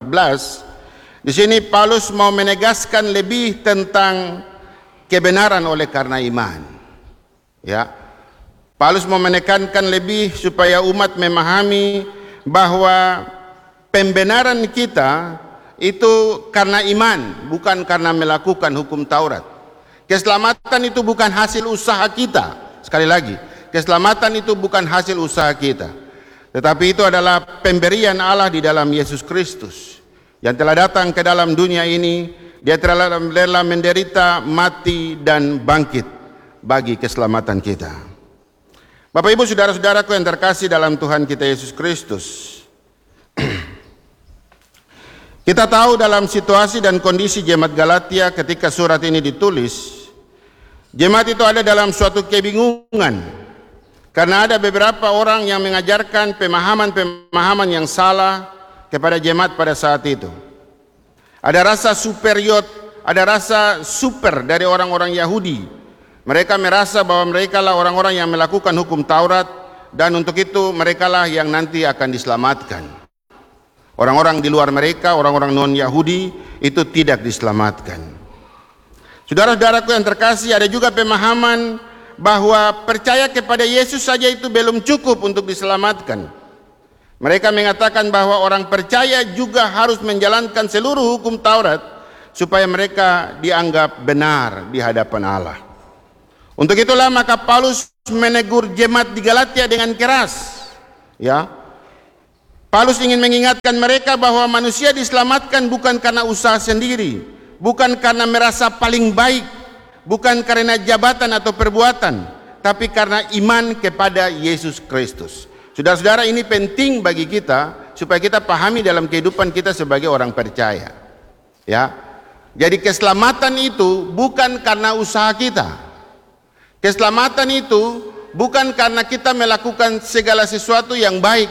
14. Di sini Paulus mau menegaskan lebih tentang kebenaran oleh karena iman. Ya. Paulus mau menekankan lebih supaya umat memahami bahwa pembenaran kita itu karena iman, bukan karena melakukan hukum Taurat. Keselamatan itu bukan hasil usaha kita. Sekali lagi, keselamatan itu bukan hasil usaha kita, tetapi itu adalah pemberian Allah di dalam Yesus Kristus yang telah datang ke dalam dunia ini. Dia telah rela menderita, mati, dan bangkit bagi keselamatan kita. Bapak Ibu saudara-saudaraku yang terkasih dalam Tuhan kita Yesus Kristus, kita tahu dalam situasi dan kondisi jemaat Galatia ketika surat ini ditulis, jemaat itu ada dalam suatu kebingungan karena ada beberapa orang yang mengajarkan pemahaman-pemahaman yang salah kepada jemaat pada saat itu. Ada rasa superior, ada rasa super dari orang-orang Yahudi. Mereka merasa bahwa mereka lah orang-orang yang melakukan hukum Taurat, dan untuk itu mereka lah yang nanti akan diselamatkan. Orang-orang di luar mereka, orang-orang non-Yahudi, itu tidak diselamatkan. Saudara-saudaraku yang terkasih, ada juga pemahaman bahwa percaya kepada Yesus saja itu belum cukup untuk diselamatkan. Mereka mengatakan bahwa orang percaya juga harus menjalankan seluruh hukum Taurat supaya mereka dianggap benar di hadapan Allah. Untuk itulah maka Paulus menegur jemaat di Galatia dengan keras. Ya, Paulus ingin mengingatkan mereka bahwa manusia diselamatkan bukan karena usaha sendiri, bukan karena merasa paling baik, bukan karena jabatan atau perbuatan, tapi karena iman kepada Yesus Kristus. Saudara-saudara, ini penting bagi kita supaya kita pahami dalam kehidupan kita sebagai orang percaya. Ya. Jadi keselamatan itu bukan karena usaha kita. Keselamatan itu bukan karena kita melakukan segala sesuatu yang baik.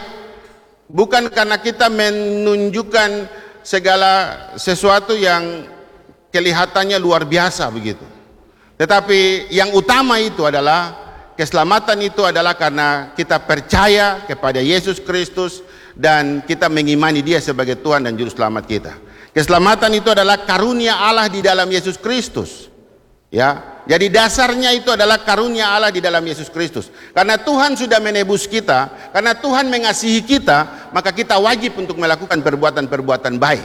Bukan karena kita menunjukkan segala sesuatu yang kelihatannya luar biasa begitu. Tetapi yang utama itu adalah keselamatan itu adalah karena kita percaya kepada Yesus Kristus dan kita mengimani Dia sebagai Tuhan dan Juru Selamat kita. Keselamatan itu adalah karunia Allah di dalam Yesus Kristus. Ya, jadi dasarnya itu adalah karunia Allah di dalam Yesus Kristus. Karena Tuhan sudah menebus kita, karena Tuhan mengasihi kita, maka kita wajib untuk melakukan perbuatan-perbuatan baik.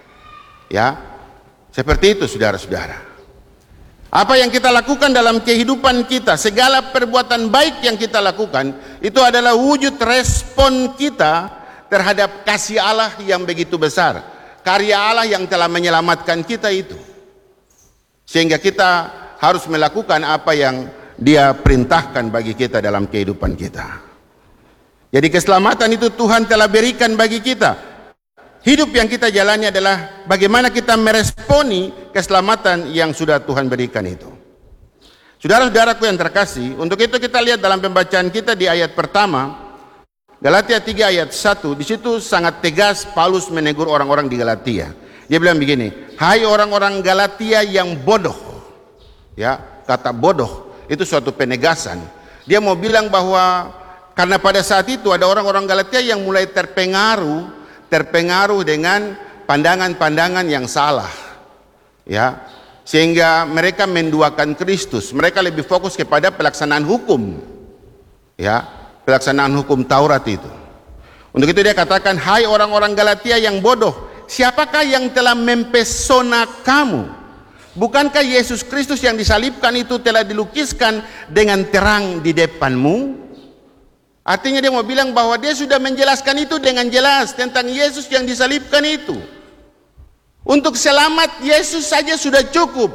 Ya, seperti itu saudara-saudara. Apa yang kita lakukan dalam kehidupan kita, segala perbuatan baik yang kita lakukan, itu adalah wujud respon kita terhadap kasih Allah yang begitu besar. Karya Allah yang telah menyelamatkan kita itu. Sehingga kita harus melakukan apa yang Dia perintahkan bagi kita dalam kehidupan kita. Jadi keselamatan itu Tuhan telah berikan bagi kita. Hidup yang kita jalani adalah bagaimana kita meresponi keselamatan yang sudah Tuhan berikan itu. Saudara-saudaraku yang terkasih, untuk itu kita lihat dalam pembacaan kita di ayat pertama, Galatia 3 ayat 1, di situ sangat tegas Paulus menegur orang-orang di Galatia. Dia bilang begini, hai orang-orang Galatia yang bodoh. Ya, kata bodoh itu suatu penegasan. Dia mau bilang bahwa karena pada saat itu ada orang-orang Galatia yang mulai terpengaruh dengan pandangan-pandangan yang salah, ya, sehingga mereka menduakan Kristus. Mereka lebih fokus kepada pelaksanaan hukum, ya, pelaksanaan hukum Taurat itu. Untuk itu dia katakan, hai orang-orang Galatia yang bodoh, siapakah yang telah mempesona kamu? Bukankah Yesus Kristus yang disalibkan itu telah dilukiskan dengan terang di depanmu? Artinya dia mau bilang bahwa dia sudah menjelaskan itu dengan jelas tentang Yesus yang disalibkan itu. Untuk selamat Yesus saja sudah cukup.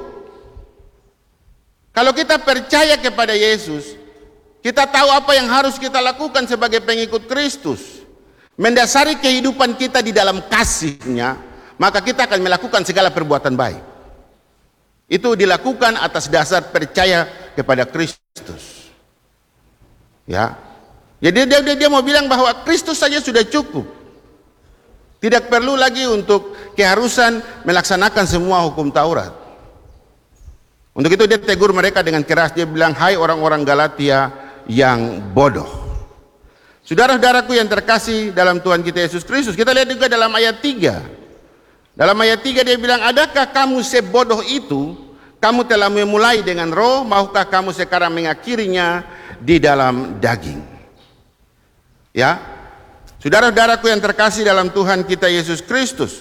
Kalau kita percaya kepada Yesus, kita tahu apa yang harus kita lakukan sebagai pengikut Kristus. Mendasari kehidupan kita di dalam kasih-Nya, maka kita akan melakukan segala perbuatan baik. Itu dilakukan atas dasar percaya kepada Kristus. Ya. Jadi dia mau bilang bahwa Kristus saja sudah cukup. Tidak perlu lagi untuk keharusan melaksanakan semua hukum Taurat. Untuk itu dia tegur mereka dengan keras. Dia bilang, hai orang-orang Galatia yang bodoh. Saudara-saudaraku yang terkasih dalam Tuhan kita Yesus Kristus, kita lihat juga dalam ayat 3. Dalam ayat 3 dia bilang, adakah kamu sebodoh itu? Kamu telah memulai dengan roh, maukah kamu sekarang mengakhirinya di dalam daging? Ya, saudara-saudaraku yang terkasih dalam Tuhan kita Yesus Kristus.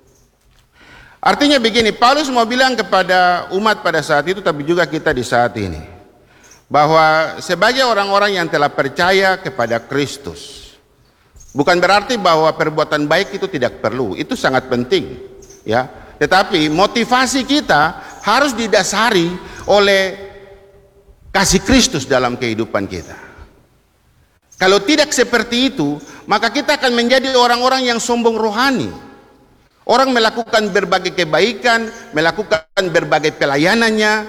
Artinya begini, Paulus mau bilang kepada umat pada saat itu, tapi juga kita di saat ini, bahwa sebagai orang-orang yang telah percaya kepada Kristus, bukan berarti bahwa perbuatan baik itu tidak perlu, itu sangat penting, ya. Tetapi motivasi kita harus didasari oleh kasih Kristus dalam kehidupan kita. Kalau tidak seperti itu, maka kita akan menjadi orang-orang yang sombong rohani. Orang melakukan berbagai kebaikan, melakukan berbagai pelayanannya,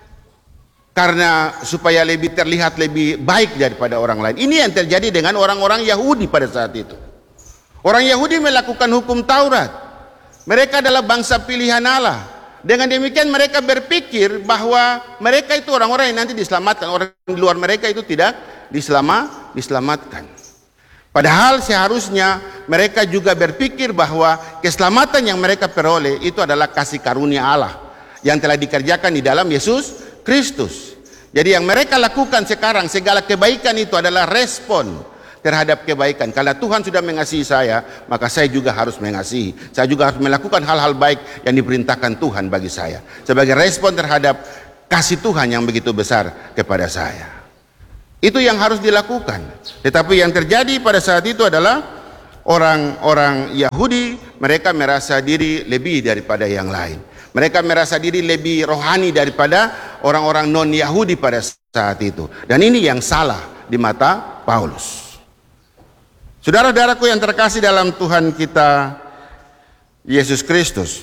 karena supaya lebih terlihat lebih baik daripada orang lain. Ini yang terjadi dengan orang-orang Yahudi pada saat itu. Orang Yahudi melakukan hukum Taurat. Mereka adalah bangsa pilihan Allah. Dengan demikian mereka berpikir bahwa mereka itu orang-orang yang nanti diselamatkan. Orang di luar mereka itu tidak diselamatkan. Padahal seharusnya mereka juga berpikir bahwa keselamatan yang mereka peroleh itu adalah kasih karunia Allah yang telah dikerjakan di dalam Yesus Kristus. Jadi yang mereka lakukan sekarang, segala kebaikan itu adalah respon terhadap kebaikan. Karena Tuhan sudah mengasihi saya, maka saya juga harus mengasihi. Saya juga harus melakukan hal-hal baik yang diperintahkan Tuhan bagi saya, sebagai respon terhadap kasih Tuhan yang begitu besar kepada saya. Itu yang harus dilakukan. Tetapi yang terjadi pada saat itu adalah orang-orang Yahudi, mereka merasa diri lebih daripada yang lain. Mereka merasa diri lebih rohani daripada orang-orang non-Yahudi pada saat itu. Dan ini yang salah di mata Paulus. Saudara-saudaraku yang terkasih dalam Tuhan kita Yesus Kristus,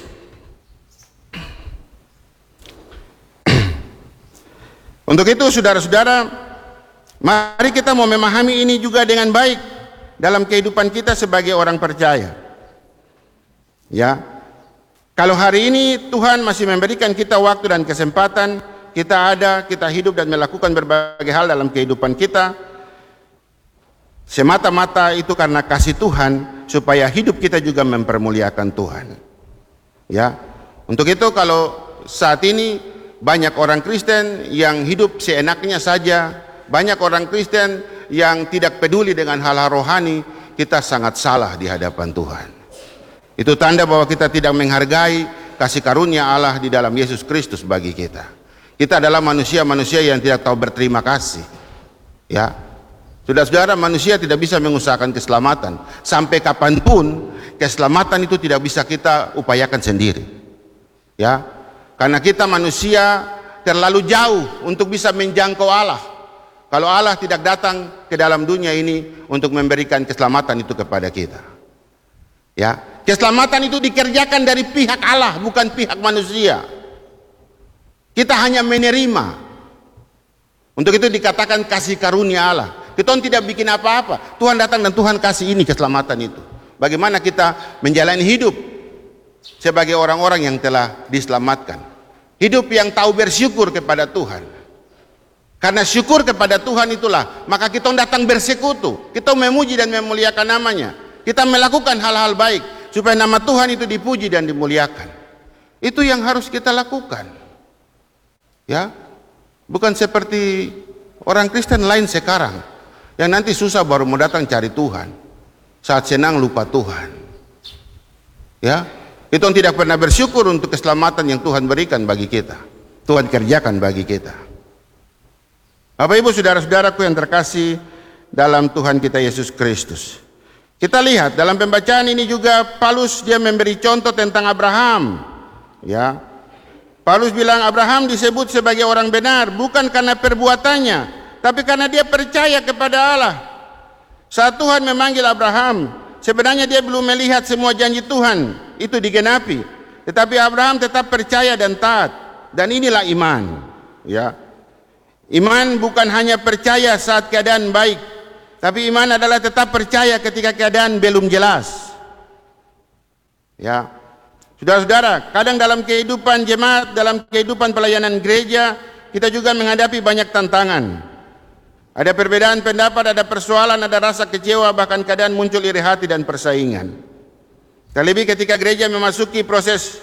untuk itu saudara-saudara, mari kita mau memahami ini juga dengan baik dalam kehidupan kita sebagai orang percaya. Ya, kalau hari ini Tuhan masih memberikan kita waktu dan kesempatan, kita hidup dan melakukan berbagai hal dalam kehidupan kita, semata-mata itu karena kasih Tuhan, supaya hidup kita juga mempermuliakan Tuhan. Ya, untuk itu kalau saat ini banyak orang Kristen yang hidup seenaknya saja, banyak orang Kristen yang tidak peduli dengan hal-hal rohani, kita sangat salah di hadapan Tuhan. Itu tanda bahwa kita tidak menghargai kasih karunia Allah di dalam Yesus Kristus bagi kita. Kita adalah manusia-manusia yang tidak tahu berterima kasih. Ya, saudara-saudara, manusia tidak bisa mengusahakan keselamatan. Sampai kapanpun keselamatan itu tidak bisa kita upayakan sendiri. Ya, karena kita manusia terlalu jauh untuk bisa menjangkau Allah. Kalau Allah tidak datang ke dalam dunia ini untuk memberikan keselamatan itu kepada kita. Ya, keselamatan itu dikerjakan dari pihak Allah, bukan pihak manusia. Kita hanya menerima. Untuk itu dikatakan kasih karunia Allah. Kita tidak bikin apa-apa. Tuhan datang dan Tuhan kasih ini keselamatan itu. Bagaimana kita menjalani hidup sebagai orang-orang yang telah diselamatkan. Hidup yang tahu bersyukur kepada Tuhan. Karena syukur kepada Tuhan itulah, maka kita datang bersekutu. Kita memuji dan memuliakan namanya. Kita melakukan hal-hal baik supaya nama Tuhan itu dipuji dan dimuliakan. Itu yang harus kita lakukan. Ya, bukan seperti orang Kristen lain sekarang, yang nanti susah baru mau datang cari Tuhan, saat senang lupa Tuhan. Ya, itu tidak pernah bersyukur untuk keselamatan yang Tuhan berikan bagi kita, Tuhan kerjakan bagi kita. Bapak Ibu saudara-saudaraku yang terkasih dalam Tuhan kita Yesus Kristus, kita lihat dalam pembacaan ini juga Paulus dia memberi contoh tentang Abraham. Ya, Paulus bilang Abraham disebut sebagai orang benar bukan karena perbuatannya, tapi karena dia percaya kepada Allah. Saat Tuhan memanggil Abraham, sebenarnya dia belum melihat semua janji Tuhan itu digenapi, tetapi Abraham tetap percaya dan taat. Dan inilah iman. Ya, iman bukan hanya percaya saat keadaan baik, tapi iman adalah tetap percaya ketika keadaan belum jelas. Ya, saudara-saudara, kadang dalam kehidupan jemaat, dalam kehidupan pelayanan gereja, kita juga menghadapi banyak tantangan. Ada perbedaan pendapat, ada persoalan, ada rasa kecewa, bahkan kadang muncul iri hati dan persaingan. Terlebih ketika gereja memasuki proses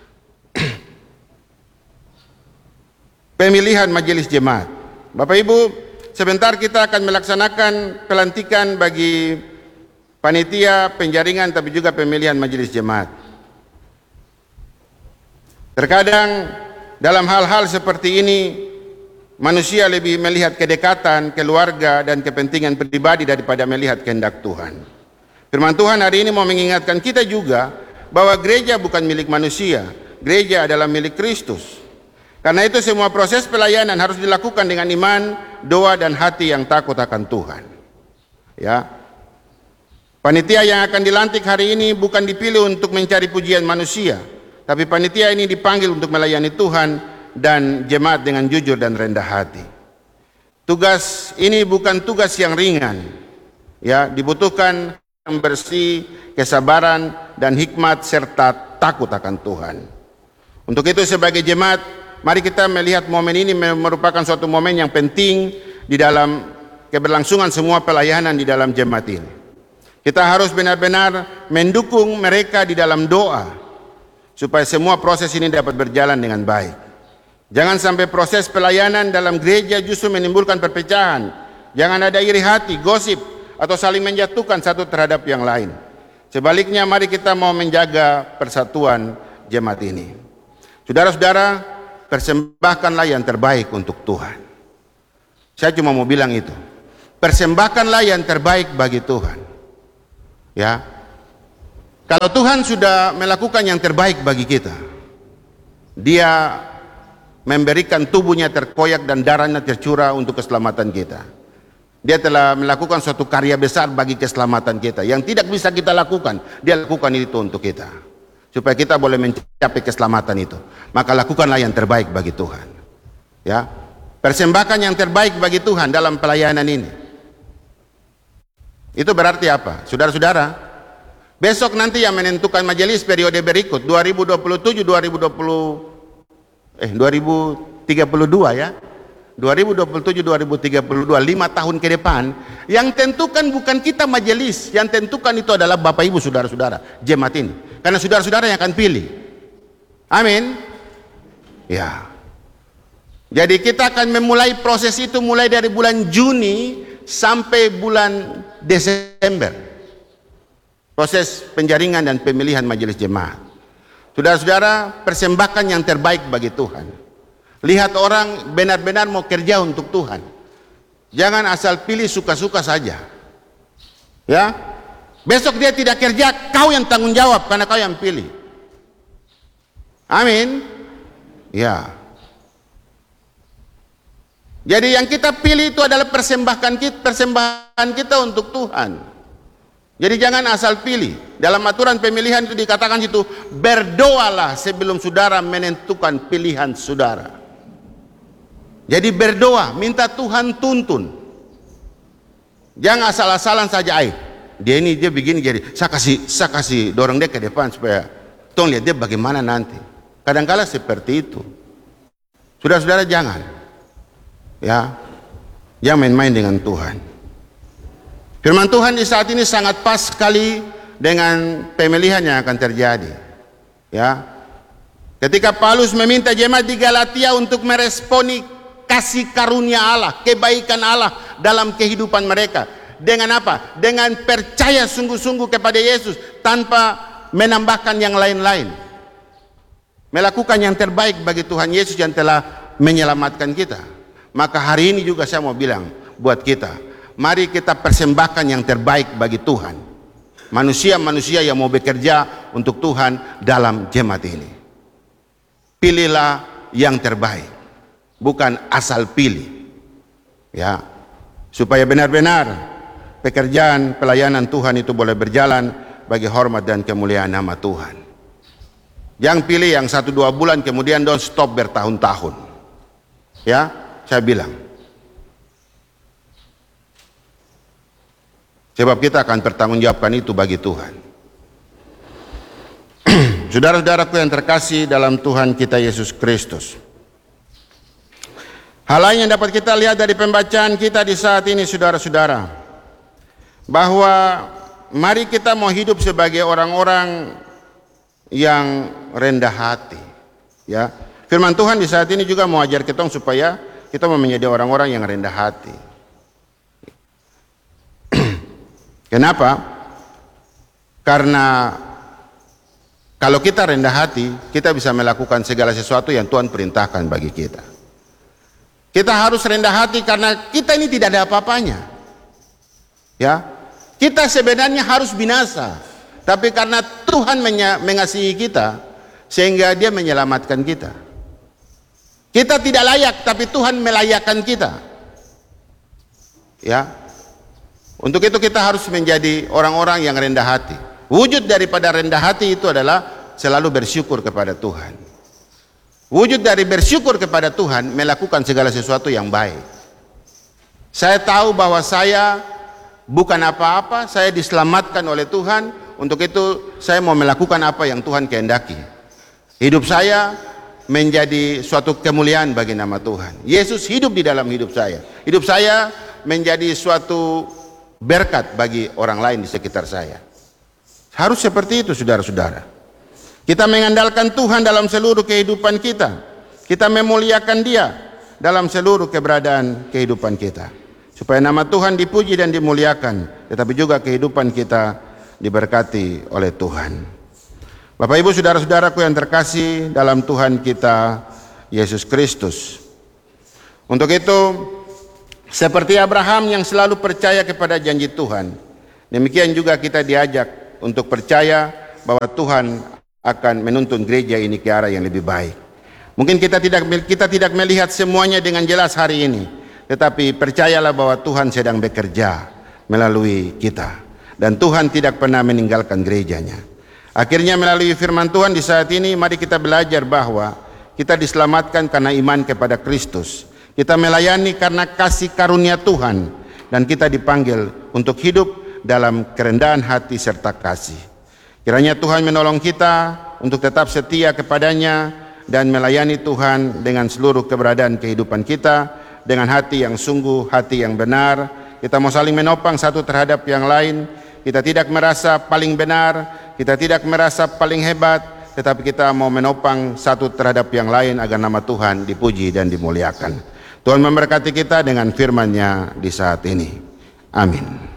pemilihan majelis jemaat. Bapak Ibu, sebentar kita akan melaksanakan pelantikan bagi panitia penjaringan tapi juga pemilihan majelis jemaat. Terkadang dalam hal-hal seperti ini manusia lebih melihat kedekatan, keluarga, dan kepentingan pribadi daripada melihat kehendak Tuhan. Firman Tuhan hari ini mau mengingatkan kita juga bahwa gereja bukan milik manusia, gereja adalah milik Kristus. Karena itu semua proses pelayanan harus dilakukan dengan iman, doa, dan hati yang takut akan Tuhan. Ya, panitia yang akan dilantik hari ini bukan dipilih untuk mencari pujian manusia, tapi panitia ini dipanggil untuk melayani Tuhan dan jemaat dengan jujur dan rendah hati. Tugas ini bukan tugas yang ringan. Ya, dibutuhkan yang bersih, kesabaran, dan hikmat serta takut akan Tuhan. Untuk itu sebagai jemaat, mari kita melihat momen ini merupakan suatu momen yang penting di dalam keberlangsungan semua pelayanan di dalam jemaat ini. Kita harus benar-benar mendukung mereka di dalam doa supaya semua proses ini dapat berjalan dengan baik. Jangan sampai proses pelayanan dalam gereja justru menimbulkan perpecahan. Jangan ada iri hati, gosip, atau saling menjatuhkan satu terhadap yang lain. Sebaliknya, mari kita mau menjaga persatuan jemaat ini. Saudara-saudara, persembahkanlah yang terbaik untuk Tuhan. Saya cuma mau bilang itu. Persembahkanlah yang terbaik bagi Tuhan. Ya. Kalau Tuhan sudah melakukan yang terbaik bagi kita, Dia memberikan tubuhnya terkoyak dan darahnya tercurah untuk keselamatan kita. Dia telah melakukan suatu karya besar bagi keselamatan kita yang tidak bisa kita lakukan. Dia lakukan itu untuk kita supaya kita boleh mencapai keselamatan itu. Maka lakukanlah yang terbaik bagi Tuhan. Ya, persembahkan yang terbaik bagi Tuhan dalam pelayanan ini. Itu berarti apa, saudara-saudara? Besok nanti yang menentukan majelis periode berikut 2027 2032 ya. 2027-2032, 5 tahun ke depan, yang tentukan bukan kita majelis, yang tentukan itu adalah Bapak Ibu saudara-saudara jemaat ini, karena saudara-saudara yang akan pilih. Amin. Ya. Jadi kita akan memulai proses itu mulai dari bulan Juni sampai bulan Desember. Proses penjaringan dan pemilihan majelis jemaat. Saudara-saudara, persembahkan yang terbaik bagi Tuhan. Lihat orang benar-benar mau kerja untuk Tuhan. Jangan asal pilih suka-suka saja. Ya. Besok dia tidak kerja, kau yang tanggung jawab karena kau yang pilih. Amin. Ya. Jadi yang kita pilih itu adalah persembahan kita untuk Tuhan. Jadi jangan asal pilih. Dalam aturan pemilihan itu dikatakan itu, berdoalah sebelum saudara menentukan pilihan saudara. Jadi berdoa, minta Tuhan tuntun. Jangan asal-asalan saja, dia begini, jadi saya kasih dorong dia ke depan supaya tolong lihat dia bagaimana nanti. Kadang-kala seperti itu. Saudara-saudara jangan. Ya. Jangan main-main dengan Tuhan. Firman Tuhan di saat ini sangat pas sekali dengan pemilihan yang akan terjadi. Ya. Ketika Paulus meminta jemaat di Galatia untuk meresponi kasih karunia Allah, kebaikan Allah dalam kehidupan mereka. Dengan apa? Dengan percaya sungguh-sungguh kepada Yesus tanpa menambahkan yang lain-lain. Melakukan yang terbaik bagi Tuhan Yesus yang telah menyelamatkan kita. Maka hari ini juga saya mau bilang buat kita, mari kita persembahkan yang terbaik bagi Tuhan. Manusia-manusia yang mau bekerja untuk Tuhan dalam jemaat ini. Pilihlah yang terbaik. Bukan asal pilih, ya, supaya benar-benar pekerjaan pelayanan Tuhan itu boleh berjalan bagi hormat dan kemuliaan nama Tuhan. Jangan pilih yang 1-2 bulan kemudian don't stop bertahun-tahun. Ya, saya bilang. Sebab kita akan bertanggungjawabkan itu bagi Tuhan. Saudara-saudaraku yang terkasih dalam Tuhan kita Yesus Kristus. Hal lain yang dapat kita lihat dari pembacaan kita di saat ini, saudara-saudara, bahwa mari kita mau hidup sebagai orang-orang yang rendah hati. Ya, firman Tuhan di saat ini juga mau ajar kita supaya kita mau menjadi orang-orang yang rendah hati. Kenapa? Karena kalau kita rendah hati, kita bisa melakukan segala sesuatu yang Tuhan perintahkan bagi kita. Kita harus rendah hati karena kita ini tidak ada apa-apanya. Ya, kita sebenarnya harus binasa, tapi karena Tuhan mengasihi kita, sehingga Dia menyelamatkan kita. Kita tidak layak, tapi Tuhan melayakkan kita. Ya, untuk itu kita harus menjadi orang-orang yang rendah hati. Wujud daripada rendah hati itu adalah selalu bersyukur kepada Tuhan. Wujud dari bersyukur kepada Tuhan melakukan segala sesuatu yang baik. Saya tahu bahwa saya bukan apa-apa, saya diselamatkan oleh Tuhan. Untuk itu saya mau melakukan apa yang Tuhan kehendaki. Hidup saya menjadi suatu kemuliaan bagi nama Tuhan. Yesus hidup di dalam hidup saya. Hidup saya menjadi suatu berkat bagi orang lain di sekitar saya. Harus seperti itu, saudara-saudara. Kita mengandalkan Tuhan dalam seluruh kehidupan kita. Kita memuliakan Dia dalam seluruh keberadaan kehidupan kita. Supaya nama Tuhan dipuji dan dimuliakan, tetapi juga kehidupan kita diberkati oleh Tuhan. Bapak Ibu saudara-saudaraku yang terkasih dalam Tuhan kita Yesus Kristus. Untuk itu, seperti Abraham yang selalu percaya kepada janji Tuhan, demikian juga kita diajak untuk percaya bahwa Tuhan akan menuntun gereja ini ke arah yang lebih baik. Mungkin kita tidak melihat semuanya dengan jelas hari ini, tetapi percayalah bahwa Tuhan sedang bekerja melalui kita, dan Tuhan tidak pernah meninggalkan gerejanya. Akhirnya melalui firman Tuhan di saat ini, mari kita belajar bahwa kita diselamatkan karena iman kepada Kristus. Kita melayani karena kasih karunia Tuhan, dan kita dipanggil untuk hidup dalam kerendahan hati serta kasih. Kiranya Tuhan menolong kita untuk tetap setia kepadanya dan melayani Tuhan dengan seluruh keberadaan kehidupan kita, dengan hati yang sungguh, hati yang benar. Kita mau saling menopang satu terhadap yang lain. Kita tidak merasa paling benar, kita tidak merasa paling hebat, tetapi kita mau menopang satu terhadap yang lain agar nama Tuhan dipuji dan dimuliakan. Tuhan memberkati kita dengan firman-Nya di saat ini. Amin.